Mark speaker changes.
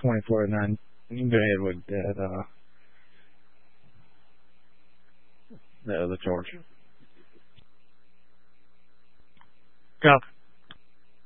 Speaker 1: 24-9. You can go ahead with the other charge.
Speaker 2: Copy.